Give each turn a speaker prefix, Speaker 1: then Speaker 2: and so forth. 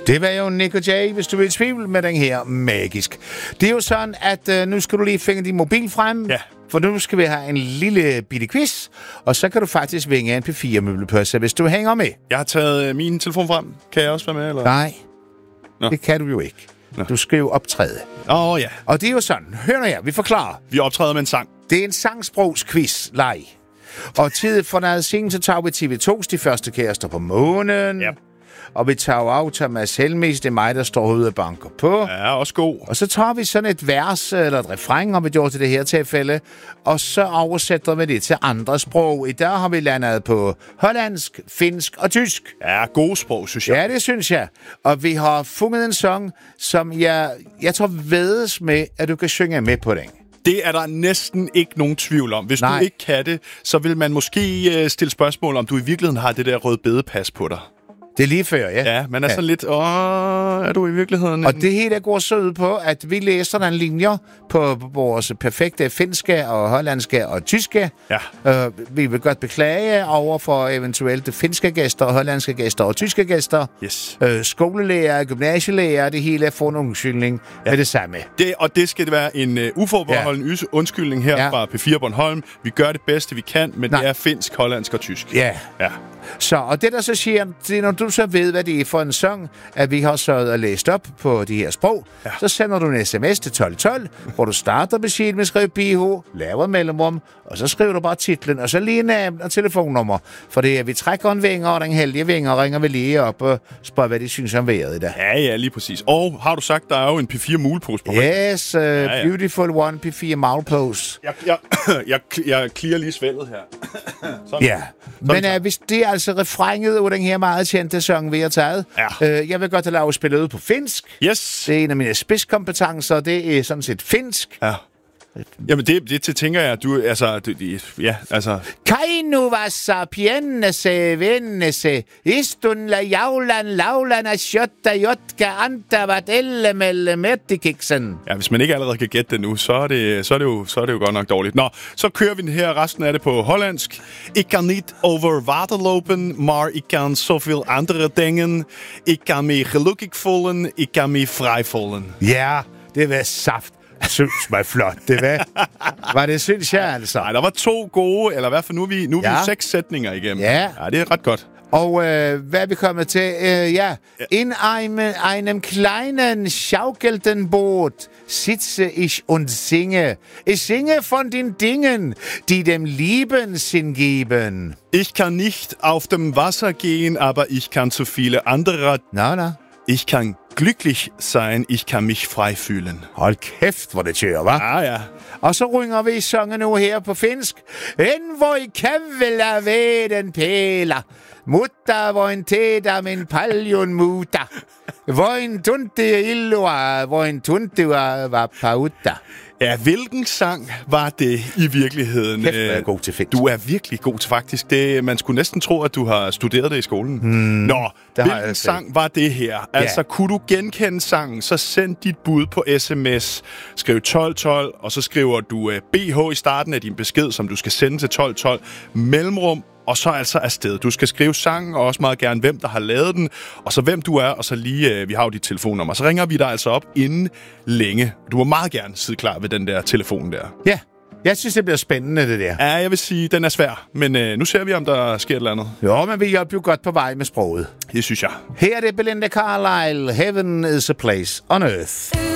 Speaker 1: Det var jo Nick og Jay, hvis du vil i tvivl med den her magisk. Det er jo sådan, at nu skal du lige finde din mobil frem.
Speaker 2: Ja.
Speaker 1: For nu skal vi have en lille bitte quiz, og så kan du faktisk vinge en P4-møbelpølse, hvis du hænger med.
Speaker 2: Jeg har taget min telefon frem. Kan jeg også være med, eller?
Speaker 1: Nej,
Speaker 2: Nå.
Speaker 1: det kan du jo ikke.
Speaker 2: Nå.
Speaker 1: Du skal jo optræde.
Speaker 2: Ja.
Speaker 1: Og det er jo sådan, hør nu her, vi forklarer.
Speaker 2: Vi optræder med en sang.
Speaker 1: Det er en sangsprogsquiz-leg. Og tid for noget sing, så tager vi TV2's De Første Kærester på månen.
Speaker 2: Ja.
Speaker 1: Og vi tager af Thomas Helmis, det er mig, der står ude og banker på.
Speaker 2: Ja, også god.
Speaker 1: Og så tager vi sådan et vers eller et refræng, har vi gjort til det her tilfælde, og så oversætter vi det til andre sprog. I dag har vi landet på hollandsk, finsk og tysk.
Speaker 2: Ja, gode sprog, synes jeg.
Speaker 1: Ja, det synes jeg. Og vi har fundet en sang, som jeg tror vedes med, at du kan synge med på den.
Speaker 2: Det er der næsten ikke nogen tvivl om. Hvis
Speaker 1: Nej.
Speaker 2: du ikke kan det, så vil man måske stille spørgsmål, om du i virkeligheden har det der rødbedepas på dig.
Speaker 1: Det er lige før, ja.
Speaker 2: Ja, man er sådan lidt, er du i virkeligheden...
Speaker 1: Og det hele går så ud på, at vi læser nogle linjer på vores perfekte finske og hollandske og tyske.
Speaker 2: Ja.
Speaker 1: Vi vil godt beklage over for eventuelt finske gæster, hollandske gæster og tyske gæster.
Speaker 2: Yes.
Speaker 1: Skolelærer, gymnasielærer, det hele får en undskyldning med det samme.
Speaker 2: Det skal det være en uforbeholden undskyldning her fra P4 Bornholm. Vi gør det bedste, vi kan, men det er finsk, hollandsk og tysk.
Speaker 1: Ja.
Speaker 2: Ja.
Speaker 1: Så, og det der så siger, det er, når du så ved, hvad det er for en sang, at vi har så læst op på de her sprog, så sender du en sms til 1212, hvor du starter beskeden med at skrive BH, laver mellemrum, og så skriver du bare titlen, og så lige navn og telefonnummer. For det er, vi trækker en vinger, og den heldige vinger ringer vi lige op og spørger, hvad de synes om vejret i dag.
Speaker 2: Ja, lige præcis. Og har du sagt, der er jo en P4 mulepose på mig?
Speaker 1: Yes, beautiful one, P4 mulepose.
Speaker 2: Jeg clear lige svældet her.
Speaker 1: Sådan. Ja, men hvis det er altså refrænget af den her meget kendte sang, vi har taget.
Speaker 2: Ja.
Speaker 1: Jeg vil godt have lavet spillet ud på finsk.
Speaker 2: Yes.
Speaker 1: Det er en af mine spidskompetencer, det er sådan set finsk.
Speaker 2: Ja. Jamen, det tænker jeg, du, altså...
Speaker 1: Kainu vassa piennese vennese, istun la jaulan laulana shotta jotka antavat ellemelle mertikiksen.
Speaker 2: Ja, hvis man ikke allerede kan gætte det nu, så er det jo godt nok dårligt. Nå, så kører vi den her, resten af det på hollandsk. Ik kan niet over water lopen, maar ik kan zoveel andere dingen. Ik kan me gelukkig voelen, ik kan me vrij voelen.
Speaker 1: Ja, det var saft. Jeg synes mig flot, det var det, synes jeg altså.
Speaker 2: Nej, der var 2 gode, eller i hvert fald nu er vi 6 sætninger igennem. Ja, det er ret godt.
Speaker 1: Og hvad er vi kommet til? In einem kleinen schaukelnden Boot sitze ich und singe. Ich singe von den Dingen, die dem Leben Sinn geben.
Speaker 2: Ich kann nicht auf dem Wasser gehen, aber ich kann zu viele andere...
Speaker 1: Na.
Speaker 2: Ich kann glücklich sein, ich kan mich frei fühlen.
Speaker 1: Hold kæft, hvor det kører, hva'?
Speaker 2: Ja.
Speaker 1: Og så rynger vi sangen nu her på finsk. En voi kävela veden pela. Mutta voin tehdä min paljon muuta. Voin tuntia illoa, voin tuntia vapautta.
Speaker 2: Ja, hvilken sang var det i virkeligheden?
Speaker 1: Kæft, er god til finsk.
Speaker 2: Du er virkelig god til faktisk. Man skulle næsten tro, at du har studeret det i skolen. Nå, hvilken sang var det her? Altså, kunne du genkende sangen, så send dit bud på sms. Skriv 1212, og så skriver du BH i starten af din besked, som du skal sende til 1212. Mellemrum, og så altså afsted. Du skal skrive sangen, og også meget gerne, hvem der har lavet den, og så hvem du er, og så lige, vi har jo dit telefonnummer. Så ringer vi dig altså op inden længe. Du må meget gerne sidde klar ved den der telefon der.
Speaker 1: Ja, jeg synes, det bliver spændende, det der.
Speaker 2: Ja, jeg vil sige, den er svær, men nu ser vi, om der sker et eller andet.
Speaker 1: Jo, men vi hjælper jo godt på vej med sproget.
Speaker 2: Det synes jeg.
Speaker 1: Her er det Belinda Carlisle, Heaven is a Place on Earth.